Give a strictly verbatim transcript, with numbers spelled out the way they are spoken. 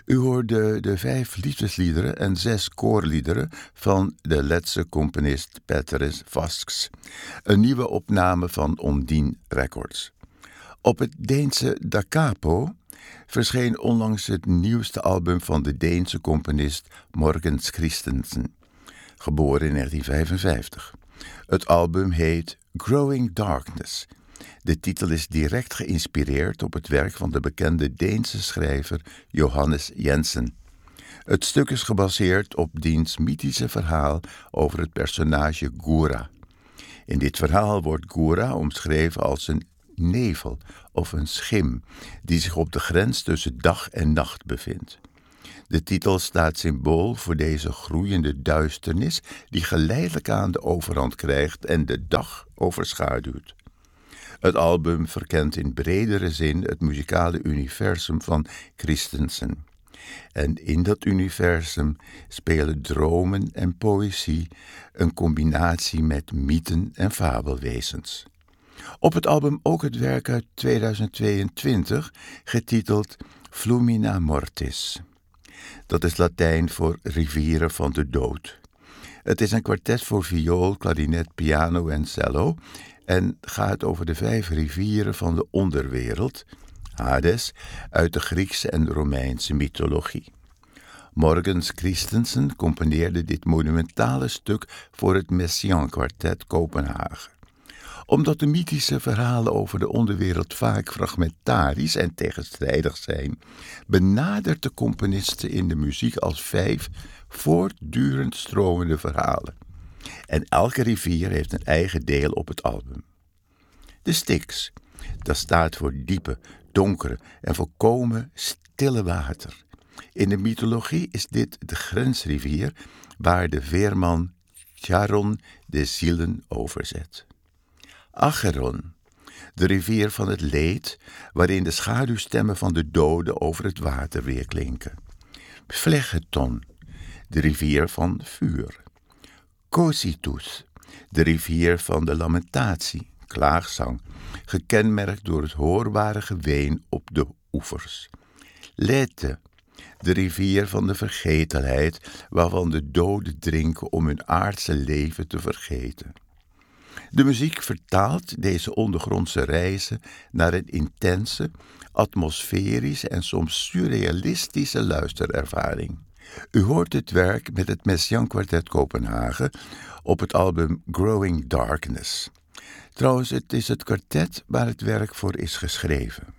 U hoorde de vijf liefdesliederen en zes koorliederen van de Letse componist Petrus Vasks, een nieuwe opname van Ondine Records. Op het Deense Da Capo verscheen onlangs het nieuwste album van de Deense componist Mogens Christensen, geboren in negentien vijfenvijftig. Het album heet Growing Darkness. De titel is direct geïnspireerd op het werk van de bekende Deense schrijver Johannes Jensen. Het stuk is gebaseerd op diens mythische verhaal over het personage Gura. In dit verhaal wordt Gura omschreven als een nevel of een schim die zich op de grens tussen dag en nacht bevindt. De titel staat symbool voor deze groeiende duisternis die geleidelijk aan de overhand krijgt en de dag overschaduwt. Het album verkent in bredere zin het muzikale universum van Christensen. En in dat universum spelen dromen en poëzie een combinatie met mythen en fabelwezens. Op het album ook het werk uit tweeduizend tweeëntwintig, getiteld Flumina Mortis. Dat is Latijn voor rivieren van de dood. Het is een kwartet voor viool, klarinet, piano en cello en gaat over de vijf rivieren van de onderwereld, Hades, uit de Griekse en Romeinse mythologie. Mogens Christensen componeerde dit monumentale stuk voor het Messiaen Kwartet Kopenhagen. Omdat de mythische verhalen over de onderwereld vaak fragmentarisch en tegenstrijdig zijn, benadert de componist ze in de muziek als vijf voortdurend stromende verhalen. En elke rivier heeft een eigen deel op het album. De Styx, dat staat voor diepe, donkere en volkomen stille water. In de mythologie is dit de grensrivier waar de veerman Charon de zielen overzet. Acheron, de rivier van het leed, waarin de schaduwstemmen van de doden over het water weerklinken. Phlegethon, de rivier van vuur. Cocytus, de rivier van de lamentatie, klaagzang, gekenmerkt door het hoorbare geween op de oevers. Lethe, de rivier van de vergetelheid, waarvan de doden drinken om hun aardse leven te vergeten. De muziek vertaalt deze ondergrondse reizen naar een intense, atmosferische en soms surrealistische luisterervaring. U hoort het werk met het Messiaen Kwartet Kopenhagen op het album Growing Darkness. Trouwens, het is het kwartet waar het werk voor is geschreven.